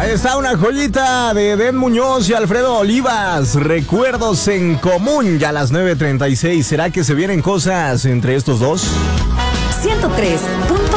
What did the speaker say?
Ahí está una joyita de Edén Muñoz y Alfredo Olivas. Recuerdos en común, ya a las 9:36. ¿Será que se vienen cosas entre estos dos? 103.9